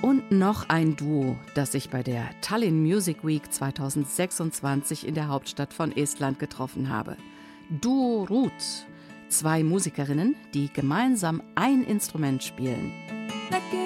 Und noch ein Duo, das sich bei der Tallinn Music Week 2026 in der Hauptstadt von Estland getroffen habe. Duo Ruut. 2 Musikerinnen, die gemeinsam ein Instrument spielen.